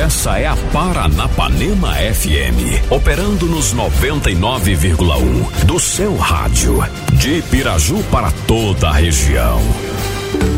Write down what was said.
Essa é a Paranapanema FM, operando nos 99,1 do seu rádio, de Piraju para toda a região.